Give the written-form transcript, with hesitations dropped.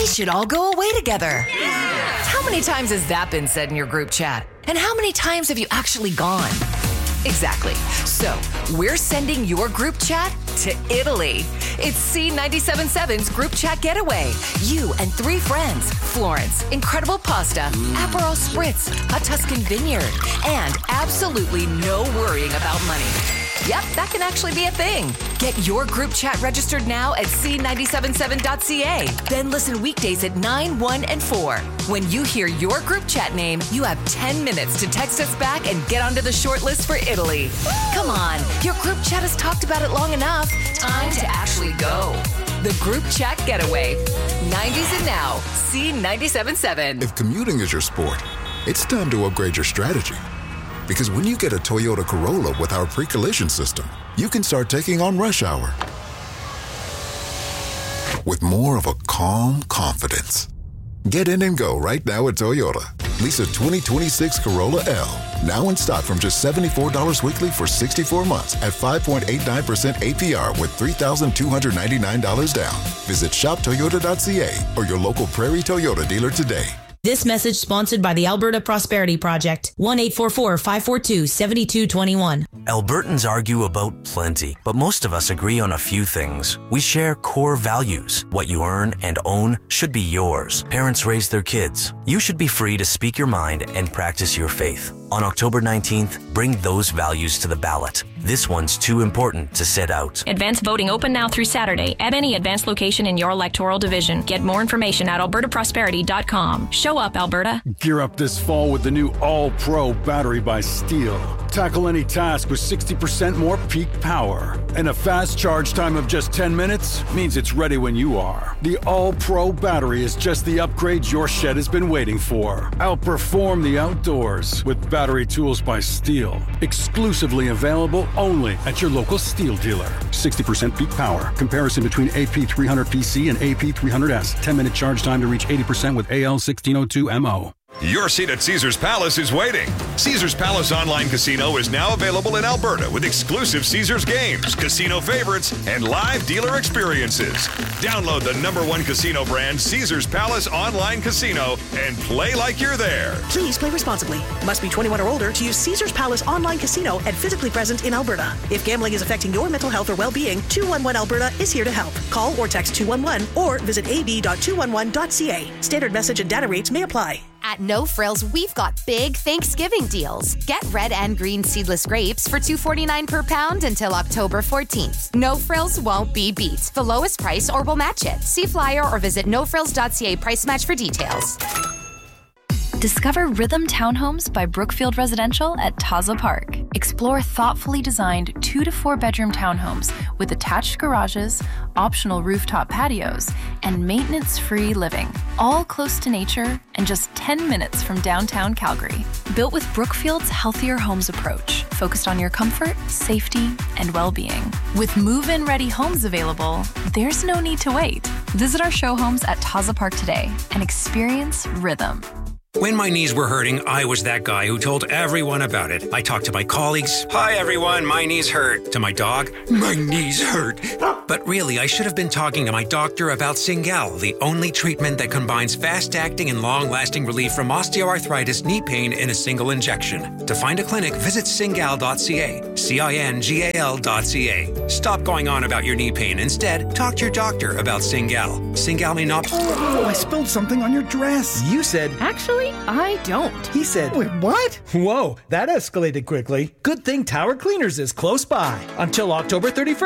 should all go away together. Yeah. How many times has that been said in your group chat? And how many times have you actually gone? Exactly. So, we're sending your group chat to Italy. It's C97.7's group chat getaway. You and 3 friends, Florence, incredible pasta, Aperol Spritz, a Tuscan vineyard, and absolutely no worrying about money. Yep, that can actually be a thing. Get your group chat registered now at c977.ca. Then listen weekdays at 9, 1, and 4. When you hear your group chat name, you have 10 minutes to text us back and get onto the short list for Italy. Come on, your group chat has talked about it long enough. Time to actually go. The group chat getaway. 90s and now, C97.7. If commuting is your sport, it's time to upgrade your strategy. Because when you get a Toyota Corolla with our pre-collision system, you can start taking on rush hour with more of a calm confidence. Get in and go right now at Toyota. Lease a 2026 Corolla L. Now in stock from just $74 weekly for 64 months at 5.89% APR with $3,299 down. Visit shoptoyota.ca or your local Prairie Toyota dealer today. This message sponsored by the Alberta Prosperity Project. 1-844-542-7221. Albertans argue about plenty, but most of us agree on a few things. We share core values. What you earn and own should be yours. Parents raise their kids. You should be free to speak your mind and practice your faith. On October 19th, bring those values to the ballot. This one's too important to sit out. Advanced voting open now through Saturday at any advanced location in your electoral division. Get more information at albertaprosperity.com. Show up, Alberta. Gear up this fall with the new All-Pro battery by Steel. Tackle any task with 60% more peak power. And a fast charge time of just 10 minutes means it's ready when you are. The All-Pro battery is just the upgrade your shed has been waiting for. Outperform the outdoors with battery tools by Steel. Exclusively available only at your local Steel dealer. 60% peak power. Comparison between AP300PC and AP300S. 10-minute charge time to reach 80% with AL1602MO. Your seat at Caesars Palace is waiting. Caesars Palace Online Casino is now available in Alberta with exclusive Caesars games, casino favorites, and live dealer experiences. Download the #1 casino brand, Caesars Palace Online Casino, and play like you're there. Please play responsibly. Must be 21 or older to use Caesars Palace Online Casino and physically present in Alberta. If gambling is affecting your mental health or well-being, 211 Alberta is here to help. Call or text 211 or visit ab.211.ca. Standard message and data rates may apply. At No Frills, we've got big Thanksgiving deals. Get red and green seedless grapes for $2.49 per pound until October 14th. No Frills won't be beat. The lowest price or we'll match it. See flyer or visit nofrills.ca price match for details. Discover Rhythm Townhomes by Brookfield Residential at Taza Park. Explore thoughtfully designed 2 to 4 bedroom townhomes with attached garages, optional rooftop patios, and maintenance-free living, all close to nature and just 10 minutes from downtown Calgary. Built with Brookfield's Healthier Homes approach, focused on your comfort, safety, and well-being. With move-in ready homes available, there's no need to wait. Visit our show homes at Taza Park today and experience Rhythm. When my knees were hurting, I was that guy who told everyone about it. I talked to my colleagues. Hi, everyone, my knees hurt. To my dog, my knees hurt. But really, I should have been talking to my doctor about Cingal, the only treatment that combines fast-acting and long-lasting relief from osteoarthritis knee pain in a single injection. To find a clinic, visit cingal.ca, CINGAL.ca. Stop going on about your knee pain. Instead, talk to your doctor about Cingal. Cingal may not... Oh, I spilled something on your dress. You said... Actually, I don't. He said... Wait, what? Whoa, that escalated quickly. Good thing Tower Cleaners is close by. Until October 31st.